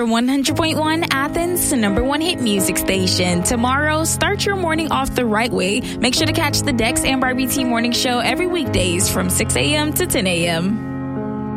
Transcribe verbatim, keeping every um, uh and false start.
your one hundred point one Athens number one hit music station. Tomorrow, start your morning off the right way. Make sure to catch the Dex and Barbie T Morning Show every weekdays from six a.m. to ten a.m.